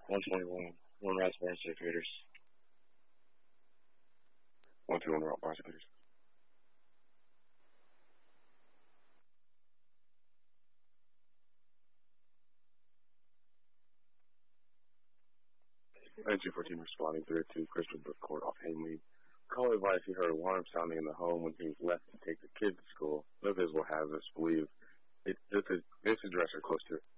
121. One Routes Prosecutors. 121 Route Prosecutors. Entry 14 responding to Christian Brook Court off Hanley. Call advised he heard alarm sounding in the home when he left to take the kids to school. No visible hazards believed. This address are close to